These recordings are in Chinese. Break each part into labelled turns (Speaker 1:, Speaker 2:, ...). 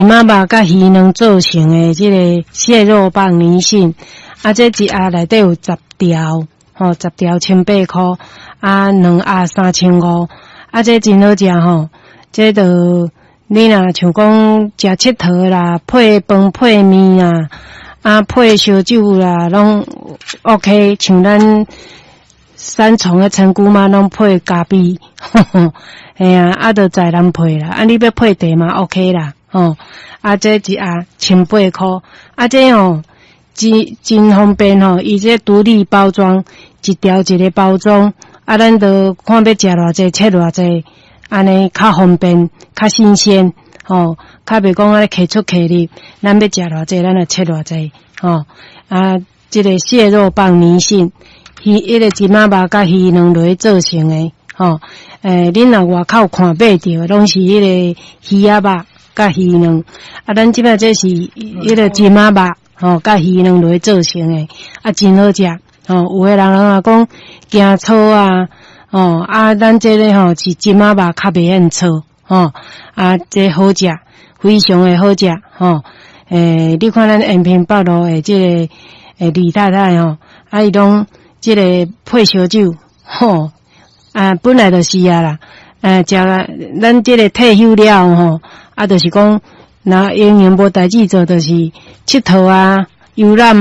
Speaker 1: 妈妈甲鱼卵做成的这个蟹肉棒粘性，这一盒内底有10条，10条1800块，2盒3500，这真好食吼。这就你若像讲食佚佗啦，配饭配面配烧酒啦，拢 OK。像咱三重的陈姑妈拢配咖啡，嘿啊，就在咱配啦。你要配茶嘛 OK 啦，这一盒1800块，这真方便伊这独立包装，一条一个包装，咱就看要食偌济，切偌济，安尼较方便，较新鲜，较袂讲摕出摕入，咱要食偌济，咱就切偌济，这个蟹肉棒粘性，迄个金仔肉甲鱼卵落去做成的，恁若外口看买着，拢是迄个鱼仔肉甲鱼卵，咱即摆这是迄个金仔肉，甲鱼卵落去做成的，真好食，有的人也讲惊臭咱这个是金仔肉较袂瘾臭，这好食，非常的好食，你看咱延平北路的这个李太太伊拢这个配烧酒，本来就是啦，食咱这个退休了就是讲，若永远无代志做，就是佚佗游览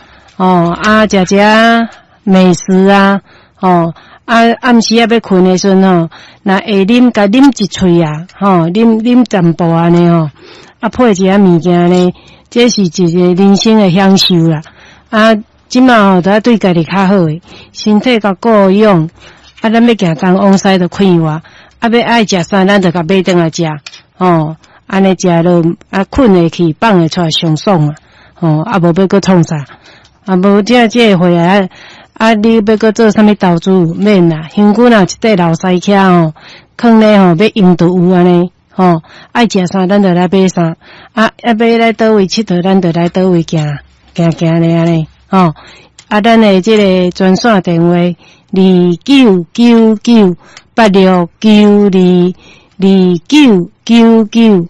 Speaker 1: 食美食暗时要困的时阵若会啉，甲啉一喙啉淡薄安尼配一下物件呢，这是一个人生的享受啦。即马都要对家己较好诶，身体甲顾养，咱要行东往西就快活，要爱食啥咱就甲买转来食，安尼食落困会去，放会出来上爽无要搁创啥，无这个回来你要搁做啥物投资免啦，香菇若一块老西徛放咧要用就有安尼爱食啥咱就来买啥，要来倒位佚佗咱就来倒位行咧安尼。咱的这个专线电话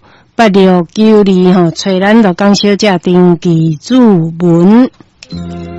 Speaker 1: 2999269229998692找咱罗江小姐登记主文。